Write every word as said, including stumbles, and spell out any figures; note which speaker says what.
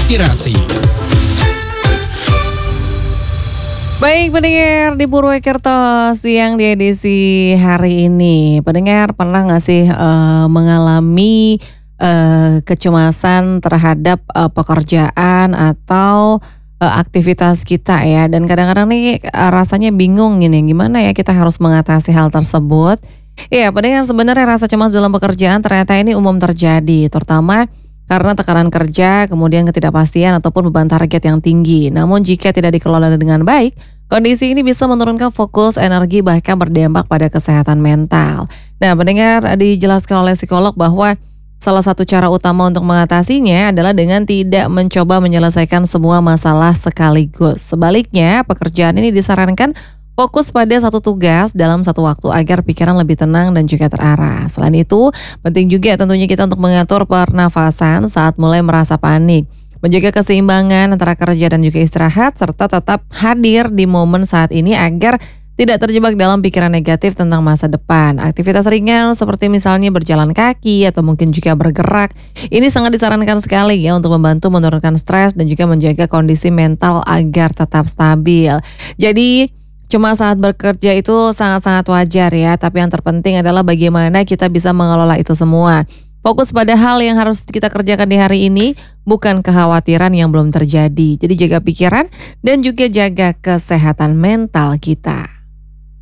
Speaker 1: Inspirasi.
Speaker 2: Baik pendengar di Purwokerto siang di edisi hari ini. Pendengar pernah nggak sih uh, mengalami uh, kecemasan terhadap uh, pekerjaan atau uh, aktivitas kita ya? Dan kadang-kadang nih uh, rasanya bingung gini, gimana ya kita harus mengatasi hal tersebut? Iya pendengar, sebenarnya rasa cemas dalam pekerjaan ternyata ini umum terjadi, terutama karena tekanan kerja, kemudian ketidakpastian ataupun beban target yang tinggi. Namun jika tidak dikelola dengan baik, kondisi ini bisa menurunkan fokus, energi, bahkan berdampak pada kesehatan mental. Nah, pendengar, dijelaskan oleh psikolog bahwa salah satu cara utama untuk mengatasinya adalah dengan tidak mencoba menyelesaikan semua masalah sekaligus. Sebaliknya, pekerjaan ini disarankan fokus pada satu tugas dalam satu waktu agar pikiran lebih tenang dan juga terarah. Selain itu, penting juga tentunya kita untuk mengatur pernafasan saat mulai merasa panik. Menjaga keseimbangan antara kerja dan juga istirahat, serta tetap hadir di momen saat ini agar tidak terjebak dalam pikiran negatif tentang masa depan. Aktivitas ringan seperti misalnya berjalan kaki atau mungkin juga bergerak, ini sangat disarankan sekali ya untuk membantu menurunkan stres dan juga menjaga kondisi mental agar tetap stabil. Jadi, cuma saat bekerja itu sangat-sangat wajar ya, tapi yang terpenting adalah bagaimana kita bisa mengelola itu semua. Fokus pada hal yang harus kita kerjakan di hari ini, bukan kekhawatiran yang belum terjadi. Jadi jaga pikiran dan juga jaga kesehatan mental kita.